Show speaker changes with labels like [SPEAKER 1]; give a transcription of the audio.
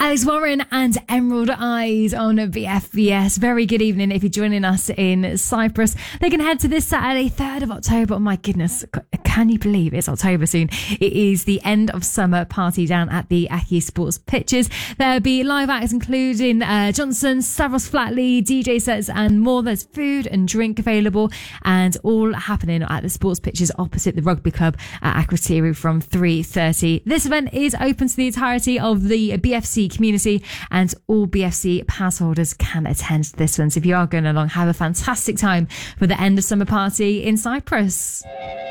[SPEAKER 1] Alex Warren and Emerald Eyes on BFBS. Very good evening if you're joining us in Cyprus. They can head to this Saturday, 3rd of October. Oh my goodness, can you believe it's October soon? It is the end of summer party down at the Aki Sports Pitches. There'll be live acts including Johnson, Stavros Flatley, DJ sets and more. There's food and drink available and all happening at the Sports Pitches opposite the Rugby Club at Akrotiri from 3:30. This event is open to the entirety of the BFC community and all BFC pass holders can attend this one. So if you are going along, have a fantastic time for the end of summer party in Cyprus.